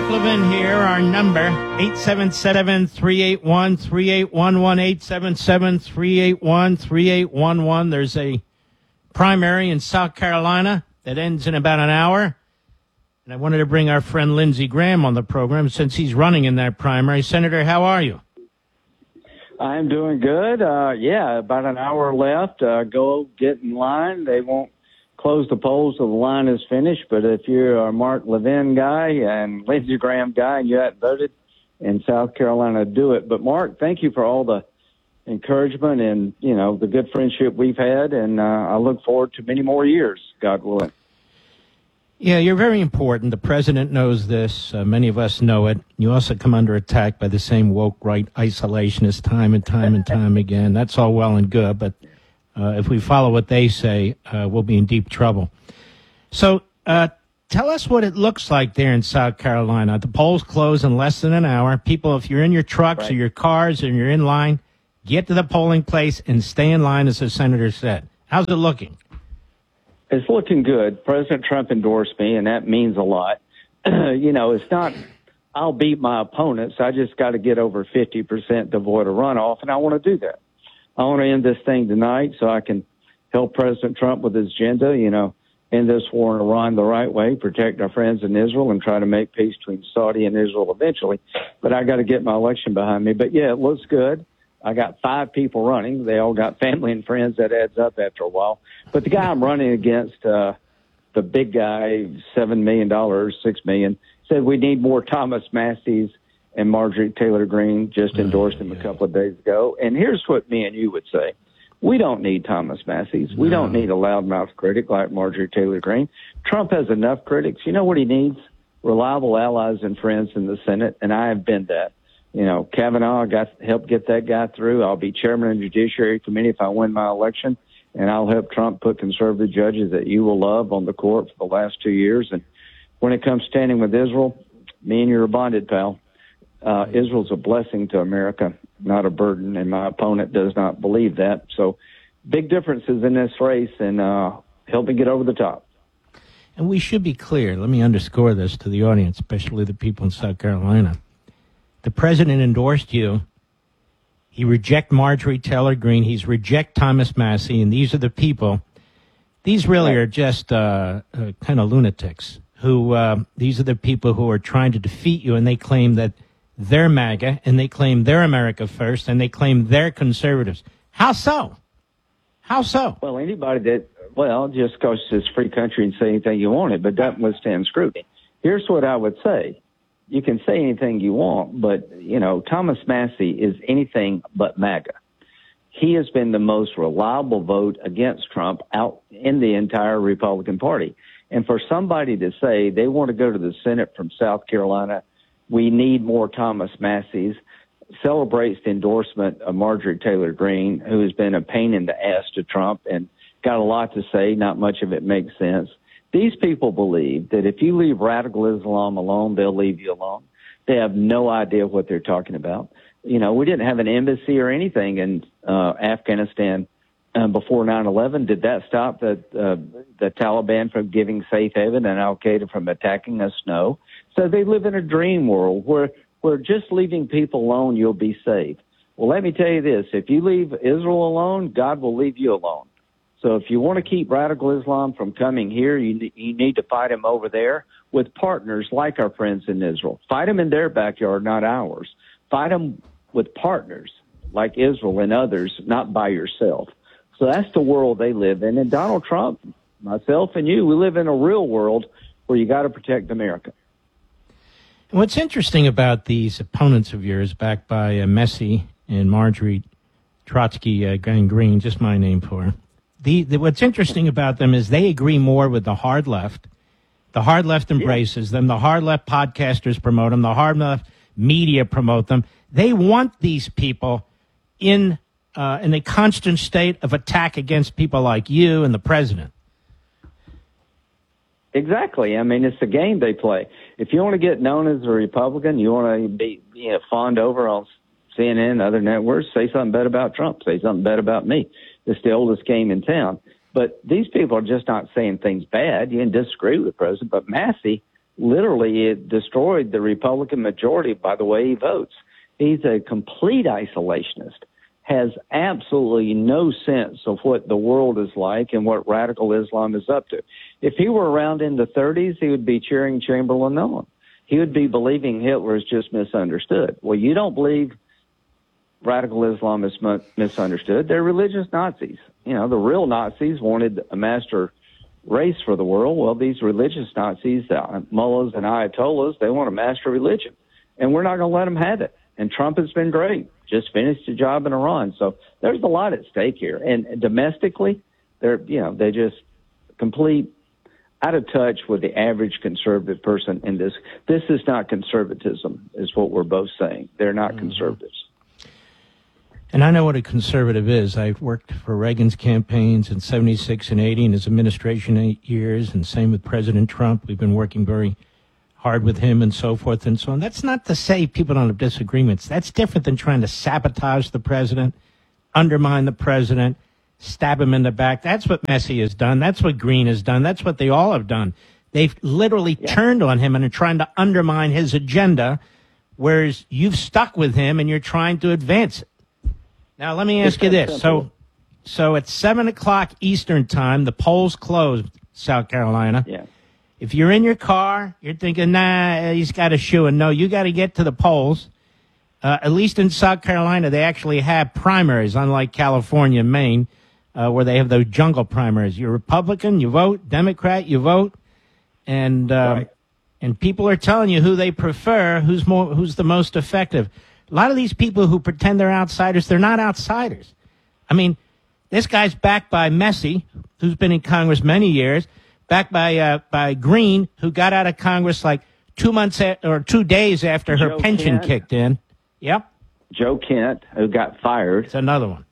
Mark Levin here. Our number, 877-381-3811, 877-381-3811. There's a primary in South Carolina that ends in about an hour. And I wanted to bring our friend Lindsey Graham on the program since he's running in that primary. Senator, how are you? I'm doing good. About an hour left. Go get in line. They won't close the polls till the line is finished. But if you're a Mark Levin guy and Lindsey Graham guy and you haven't voted in South Carolina, do it. But, Mark, thank you for all the encouragement and, the good friendship we've had. And I look forward to many more years, God willing. Yeah, you're very important. The president knows this. Many of us know it. You also come under attack by the same woke right isolationists time and time again. That's all well and good, but if we follow what they say, we'll be in deep trouble. So tell us what it looks like there in South Carolina. The polls close in less than an hour. People, if you're in your trucks or your cars and you're in line, get to the polling place and stay in line, as the senator said. How's it looking? It's looking good. President Trump endorsed me, and that means a lot. It's not I'll beat my opponents. I just got to get over 50% to avoid a runoff, and I want to do that. I want to end this thing tonight so I can help President Trump with his agenda, end this war in Iran the right way, protect our friends in Israel, and try to make peace between Saudi and Israel eventually. But I got to get my election behind me. But, yeah, it looks good. I got 5 people running. They all got family and friends. That adds up after a while. But the guy I'm running against, the big guy, $7 million, $6 million, said we need more Thomas Massie's, and Marjorie Taylor Greene just endorsed him a couple of days ago. And here's what me and you would say. We don't need Thomas Massie's. We don't need a loudmouth critic like Marjorie Taylor Greene. Trump has enough critics. You know what he needs? Reliable allies and friends in the Senate, and I have been that. Kavanaugh helped get that guy through. I'll be chairman of the Judiciary Committee if I win my election, and I'll help Trump put conservative judges that you will love on the court for the last 2 years. And when it comes standing with Israel, me and you are bonded, pal. Israel's a blessing to America, not a burden, and my opponent does not believe that. So big differences in this race, and help me get over the top. And we should be clear. Let me underscore this to the audience, especially the people in South Carolina. The president endorsed you. He reject Marjorie Taylor Greene. He's reject Thomas Massie. And these are the people. These really are just kind of lunatics. These are the people who are trying to defeat you, and they claim that they're MAGA, and they claim they're America first, and they claim they're conservatives. How so? How so? Well, anybody just because it's a free country and say anything you want it, but doesn't withstand scrutiny. Here's what I would say. You can say anything you want, but, Thomas Massie is anything but MAGA. He has been the most reliable vote against Trump out in the entire Republican Party. And for somebody to say they want to go to the Senate from South Carolina, we need more Thomas Massie's, celebrates the endorsement of Marjorie Taylor Greene, who has been a pain in the ass to Trump and got a lot to say. Not much of it makes sense. These people believe that if you leave radical Islam alone, they'll leave you alone. They have no idea what they're talking about. We didn't have an embassy or anything in Afghanistan before 9/11. Did that stop the Taliban from giving safe haven and al-Qaeda from attacking us? No. So they live in a dream world where just leaving people alone, you'll be safe. Well, let me tell you this. If you leave Israel alone, God will leave you alone. So if you want to keep radical Islam from coming here, you need to fight them over there with partners like our friends in Israel. Fight them in their backyard, not ours. Fight them with partners like Israel and others, not by yourself. So that's the world they live in. And Donald Trump, myself and you, we live in a real world where you got to protect America. What's interesting about these opponents of yours, backed by Massie and Marjorie Trotsky Greene, just my name for her, what's interesting about them is they agree more with the hard left. The hard left embraces them. The hard left podcasters promote them. The hard left media promote them. They want these people in a constant state of attack against people like you and the president. Exactly. I mean, it's the game they play. If you want to get known as a Republican, you want to be fawned over on CNN and other networks, say something bad about Trump, say something bad about me. It's the oldest game in town. But these people are just not saying things bad. You can disagree with the president, but Massie literally it destroyed the Republican majority by the way he votes. He's a complete isolationist, has absolutely no sense of what the world is like and what radical Islam is up to. If he were around in the 30s, he would be cheering Chamberlain on. He would be believing Hitler is just misunderstood. Well, you don't believe radical Islam is misunderstood. They're religious Nazis. You know, the real Nazis wanted a master race for the world. Well, these religious Nazis, mullahs and ayatollahs, they want a master religion. And we're not going to let them have it. And Trump has been great. Just finished a job in Iran. So there's a lot at stake here. And domestically, they're just complete out of touch with the average conservative person in this. This is not conservatism, is what we're both saying. They're not conservatives. And I know what a conservative is. I worked for Reagan's campaigns in 76 and 80 and his administration 8 years, and same with President Trump. We've been working very hard with him and so forth and so on. That's not to say people don't have disagreements. That's different than trying to sabotage the president, undermine the president, stab him in the back. That's what Messi has done. That's what Green has done. That's what they all have done. They've literally turned on him and are trying to undermine his agenda, whereas you've stuck with him and you're trying to advance it. Now, let me ask you this. So at 7 o'clock Eastern time, the polls closed, South Carolina. Yeah. If you're in your car, you're thinking, nah, he's got a shoe. And no, you got to get to the polls. At least in South Carolina, they actually have primaries, unlike California and Maine, where they have those jungle primaries. You're Republican, you vote. Democrat, you vote. And Right. and people are telling you who they prefer, who's the most effective. A lot of these people who pretend they're outsiders, they're not outsiders. I mean, this guy's backed by Messi, who's been in Congress many years, backed by Green, who got out of Congress like 2 months or 2 days after her Joe pension Kent. kicked in. Yep, Joe Kent, who got fired. it's another one.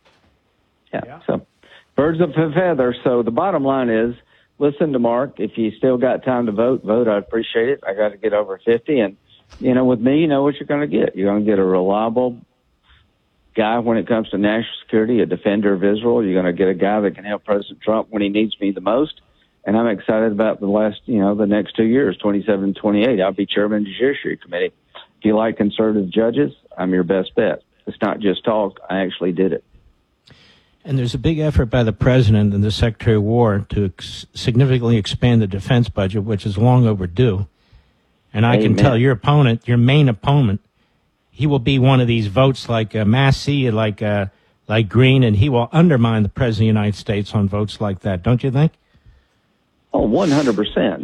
Yeah. So birds of a feather. So the bottom line is, listen to Mark. If you still got time to vote. I'd appreciate it. I got to get over 50. And, with me, you know what you're going to get. You're going to get a reliable guy when it comes to national security, a defender of Israel. You're going to get a guy that can help President Trump when he needs me the most. And I'm excited about the next 2 years, 27, 28. I'll be chairman of the Judiciary Committee. If you like conservative judges, I'm your best bet. It's not just talk. I actually did it. And there's a big effort by the president and the Secretary of War to significantly expand the defense budget, which is long overdue. And I can tell your opponent, your main opponent, he will be one of these votes like Massey, like Green, and he will undermine the president of the United States on votes like that. Don't you think? Oh, 100%.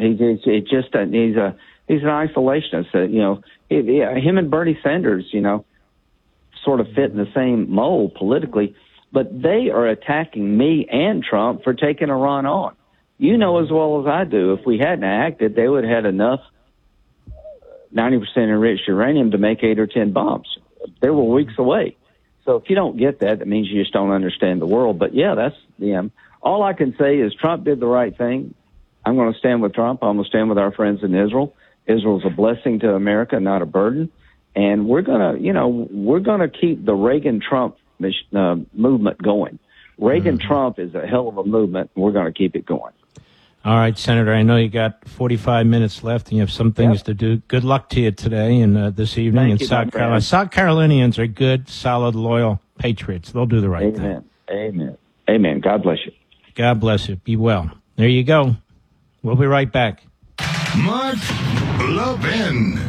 He's an isolationist. Him and Bernie Sanders, sort of fit in the same mold politically, but they are attacking me and Trump for taking Iran on. You know as well as I do, if we hadn't acted, they would have had enough 90% enriched uranium to make 8 or 10 bombs. They were weeks away. So if you don't get that, that means you just don't understand the world. But yeah, that's all I can say is Trump did the right thing. I'm going to stand with Trump. I'm going to stand with our friends in Israel. Israel's a blessing to America, not a burden. And we're going to keep the Reagan-Trump movement going. Reagan-Trump is a hell of a movement. And we're going to keep it going. All right, Senator, I know you got 45 minutes left and you have some things to do. Good luck to you today and this evening in South Carolina. South Carolinians are good, solid, loyal patriots. They'll do the right thing. Amen. God bless you. God bless you. Be well. There you go. We'll be right back. Mark Levin.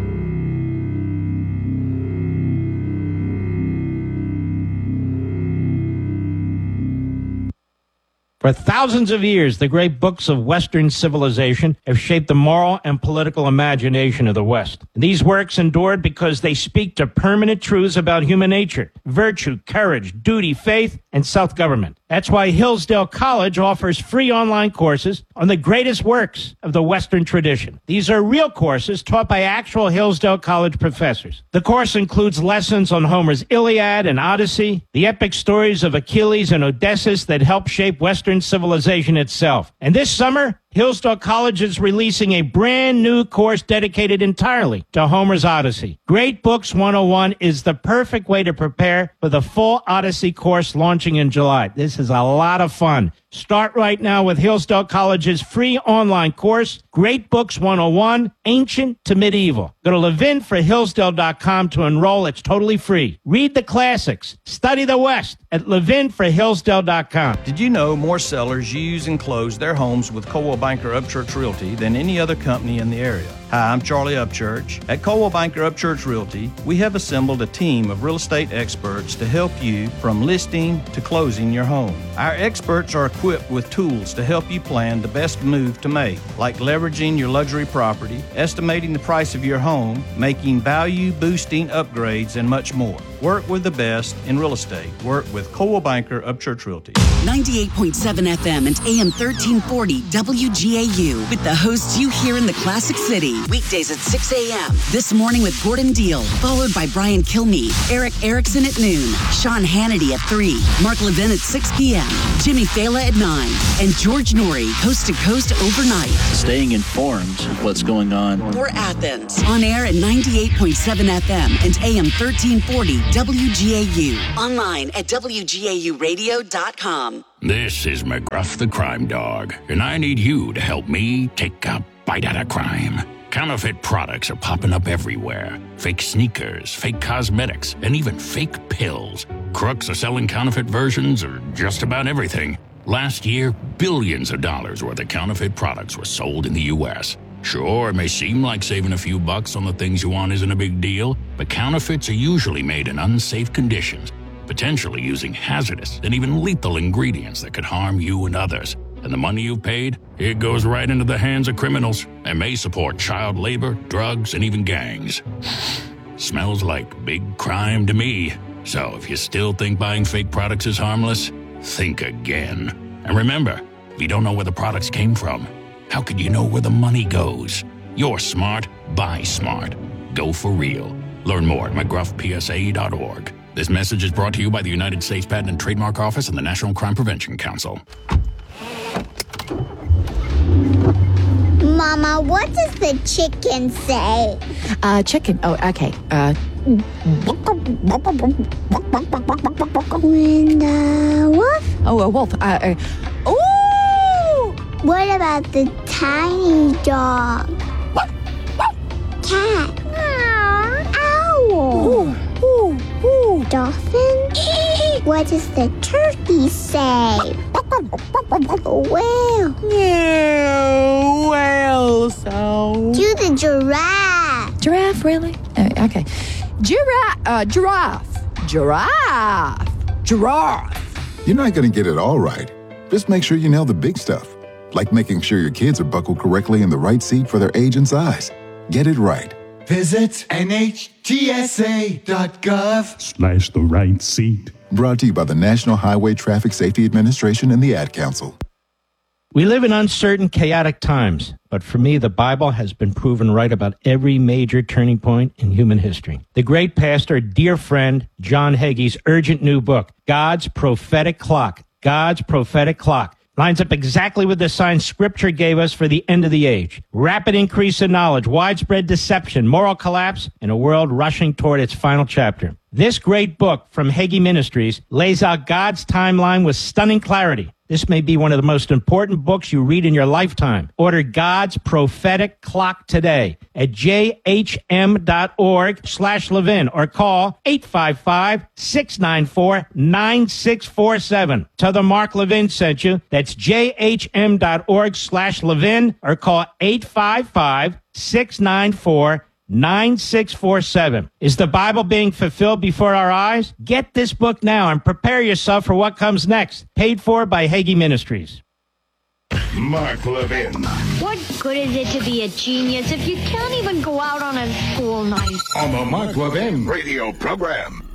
For thousands of years, the great books of Western civilization have shaped the moral and political imagination of the West. These works endured because they speak to permanent truths about human nature, virtue, courage, duty, faith, and self-government. That's why Hillsdale College offers free online courses on the greatest works of the Western tradition. These are real courses taught by actual Hillsdale College professors. The course includes lessons on Homer's Iliad and Odyssey, the epic stories of Achilles and Odysseus that helped shape Western civilization itself. And this summer, Hillsdale College is releasing a brand new course dedicated entirely to Homer's Odyssey. Great Books 101 is the perfect way to prepare for the full Odyssey course launching in July. This is a lot of fun. Start right now with Hillsdale College's free online course, Great Books 101, Ancient to Medieval. Go to levinforhillsdale.com to enroll. It's totally free. Read the classics. Study the West at levinforhillsdale.com. Did you know more sellers use and close their homes with Coldwell Banker Upchurch Realty than any other company in the area? Hi, I'm Charlie Upchurch. At Coldwell Banker Upchurch Realty, we have assembled a team of real estate experts to help you from listing to closing your home. Our experts are equipped with tools to help you plan the best move to make, like leveraging your luxury property, estimating the price of your home, making value-boosting upgrades, and much more. Work with the best in real estate. Work with Coldwell Banker Upchurch Realty. 98.7 FM and AM 1340 WGAU with the hosts you hear in the Classic City. Weekdays at 6 a.m. This morning with Gordon Deal, followed by Brian Kilmeade, Eric Erickson at noon, Sean Hannity at 3, Mark Levin at 6 p.m., Jimmy Fela at 9, and George Norrie, coast to coast overnight. Staying informed of what's going on. For Athens, on air at 98.7 FM and AM 1340 WGAU. Online at WGAUradio.com. This is McGruff the Crime Dog, and I need you to help me take a bite out of crime. Counterfeit products are popping up everywhere. Fake sneakers, fake cosmetics, and even fake pills. Crooks are selling counterfeit versions of just about everything. Last year, billions of dollars worth of counterfeit products were sold in the U.S. Sure, it may seem like saving a few bucks on the things you want isn't a big deal, but counterfeits are usually made in unsafe conditions, potentially using hazardous and even lethal ingredients that could harm you and others. And the money you've paid, it goes right into the hands of criminals and may support child labor, drugs, and even gangs. Smells like big crime to me. So if you still think buying fake products is harmless, think again. And remember, if you don't know where the products came from, how could you know where the money goes? You're smart, buy smart. Go for real. Learn more at mcgruffpsa.org. This message is brought to you by the United States Patent and Trademark Office and the National Crime Prevention Council. Mama, what does the chicken say? Chicken. Oh, okay. When the wolf? Oh, a wolf. Ooh! What about the tiny dog? Cat? Owl? Ooh, ooh, ooh. Dolphin? What does the turkey say? Whale? Yeah, whale sound. Do the giraffe? Giraffe, really? Okay. Giraffe. You're not going to get it all right. Just make sure you nail the big stuff, like making sure your kids are buckled correctly in the right seat for their age and size. Get it right. Visit NHTSA.gov/the right seat. Brought to you by the National Highway Traffic Safety Administration and the Ad Council. We live in uncertain, chaotic times, but for me, the Bible has been proven right about every major turning point in human history. The great pastor, dear friend, John Hagee's urgent new book, God's Prophetic Clock, lines up exactly with the signs Scripture gave us for the end of the age. Rapid increase in knowledge, widespread deception, moral collapse, and a world rushing toward its final chapter. This great book from Hagee Ministries lays out God's timeline with stunning clarity. This may be one of the most important books you read in your lifetime. Order God's Prophetic Clock today at jhm.org/Levin or call 855-694-9647. Tell them Mark Levin sent you. That's jhm.org/Levin or call 855-694-9647. 9647. Is the Bible being fulfilled before our eyes? Get this book now and prepare yourself for what comes next. Paid for by Hagee Ministries. Mark Levin. What good is it to be a genius if you can't even go out on a school night? On the Mark Levin radio program.